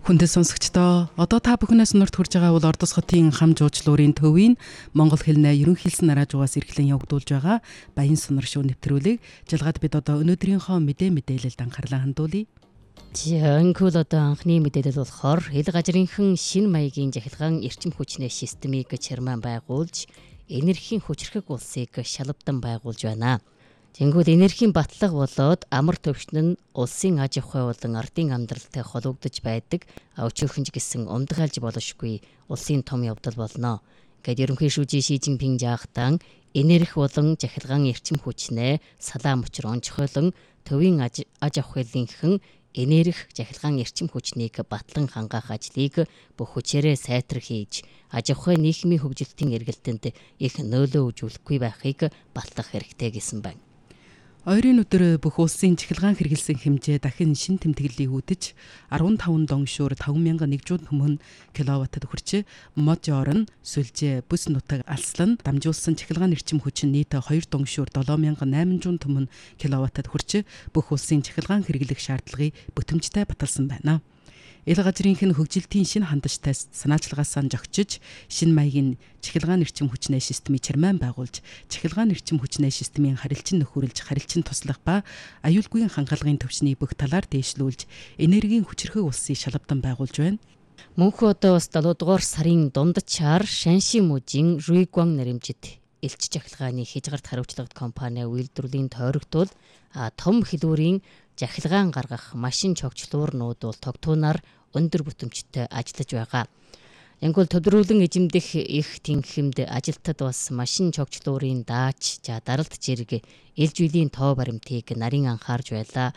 Хүндэт сонсогчдоо одоо та бүхнээс нурт хүрж байгаа бол Ордос хотын хам жуучлуурын төвийн Монгол хэлнээ ерөнхийлсэн нараажуугаас эрхлэн явагдуулж байгаа баян сонор шүү нэвтрүүлэг жалгаад бид одоо өнөөдрийнхөө мэдээлэлд анхаарлаа хандуулъя. Энэхүү одоо анхны мэдээлэл болохоор хэл газрынхан шин маягийн захилгаан эрчим хүчний системийг чармаан байгуулж энергийн хүчрхэг улсыг шалавдан байгуулж байна. Тэнгүүд энергийн батлага болоод амар төвшин нь улсын аж ахуй болон ардын амьдралтай холбогдож байдаг өчөөхөнж гэсэн умдгаалж боломжгүй улсын том явдал болно. Гэд ерөнхий шүүжийн Ши Цзиньпин жаахтан энерги болон захилгаан эрчим хүчнээ салаам учир онцгойлон төвийн аж ахуйлынхан энерги захилгаан эрчим хүчнийг батлан хангаах ажлыг бүх хүчээрээ сайтар хийж аж ахуй нийгмийн хөгжилтийн эргэлтэнд их нөлөө үзүүлэхгүй байхыг батлах хэрэгтэй гэсэн байна. Ойрын өдөр бүх улсын захилгаан хэрэгэлсэн хэмжээ дахин шин тэмдэглэлийг үүдэж 15 донгшуур 5100 төмөн киловаттад хүрч Можоор нь сүлжээ бүс нутаг алслан дамжуулсан захилгаан эрчим хүч нь нийт 2 донгшуур 7800 төмөн киловаттад хүрч бүх улсын захилгаан хэрэглэх шаардлагыг бүтэмжтэй баталсан байна. Ил газрынхын хөгжилтийн шинэ хандажтай санаачлагаасаа зогчиж шинэ маягийн захилгаан эрчим хүчний системийг чармаан байгуулж захилгаан эрчим хүчний системийн харилцан нөхөрлж харилцан туслах ба аюулгүйн хангалагын төвчний бүх талаар дээшлүүлж энергийн хүчрхэг улсыг шалавдан байгуулж байна. Мөнхөө одоо бас 7 дугаар сарын дундчаар Шанши мужийн Руйгуан нэрэмжит элч захилгааны хязгаарт хариуцлагат компани үйлдвэрлэлийн тойрогтол том хэлбэрийн захилгаан гаргах машин чогчлуурнууд бол тогтуунаар өндөр бүтэмжтэй ажиллаж байгаа. Янгол төдрүүлэн эзэмдэх их тэнхимд ажилтад бас машин чогчлуурын даач, даралт зэрэг ил жилийн тоо баримтыг нарийн анхаарж байлаа.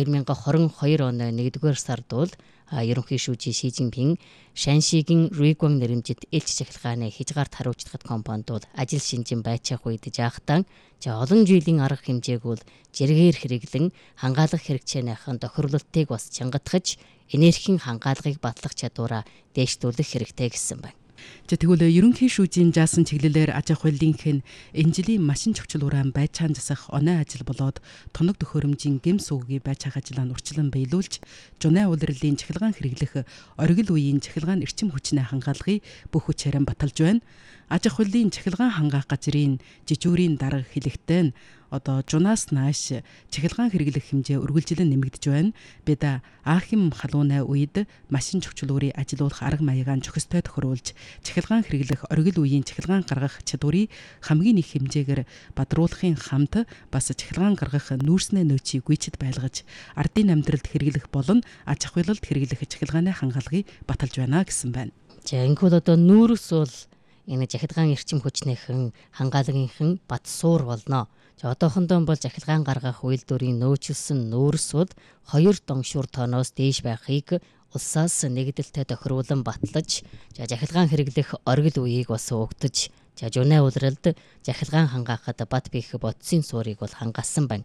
2022 оны 1-р сард бол ерөнхий шүүжийн Ши Цзиньпин Шаншигийн Руйгуан нэрэмжит элч захилгааны хязгаарт хариуцлагат компанид бол ажил шинжин байцаах үед жаахтан олон жилийн арга хэмжээг бол зэрэгээр хэрэглэн хангаалах хэрэгцээнийхэн тохирлолтыг бас чангатгаж энергийн хангаалгыг батлах чадвараа дээшлүүлэх хэрэгтэй гэсэн байна. Тэгвэл ерөнхий шүүжийн жаасан чиглэлээр аж ахуйлынхын энэ жилийн машин чогчлууран байцаан засах оноо ажил болоод тоног төхөөрөмжийн гэм суугийн байцаах ажлаа урьдчилан биелүүлж жунаа улирлын захилгаан хэрэглэх оргил үеийн захилгаан эрчим хүчний хангаалгыг бүх хүчээр баталж байна. Аж ахуйлын захилгаан хангаах газрын жижүүрийн дарга хэлэхдээ одоо жунаас нааш захилгаан хэрэглэх хэмжээ үргэлжлэн нэмэгдэж байна. Бид Аахим халууны үед машин чогчлуурыг ажилуулах арга маягаан зохистой тохируулж захилгаан хэрэглэх оргил үеийн захилгаан гаргах чадварыг хамгийн их хэмжээгээр бадруулахын хамт бас захилгаан гаргах нүүрснээ нөөцийг гүйцэд байлгаж ардын амьдралд хэрэглэх болон аж ахуйлалд хэрэглэх захилгааны хангаалгыг баталж байна гэсэн байна. Энэхүү одоо нүүрс бол энэ захилгаан эрчим хүчнийхэн хангаалгынхан бат суур болно. Одоохондоо бол захилгаан гаргах үйлдвэрийн нөөцлсөн нүүрс бол 2 донгшуур тонноос дээш байхыг улсаас нэгдэлтэй тохируулан батлаж захилгаан хэрэглэх оргил үеийг бас угтаж жунаа улиралд захилгаан хангаахад бат бих бодсын суурийг бол хангасан байна.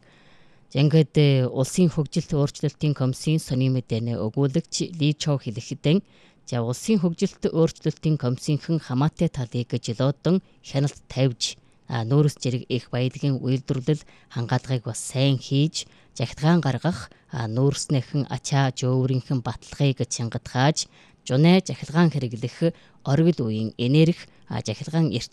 Ингээд улсын хөгжилт өөрчлөлтийн комиссийн сони мэдээний өгүүлэгч Ли Чо хэлэхдээ улсын хөгжилт өөрчлөлтийн комиссийнхэн хамаатай талыг жилодон хяналт тавьж нүүрс зэрэг их баялагын үйлдвэрлэл хангаалгыг бас сайн хийж захилгаан гаргах нүүрснийхэн ачаа жөөврийнхэн баталгыг чангатгааж жунаа захилгаан хэрэглэх оргил үеийн энерги захилгаан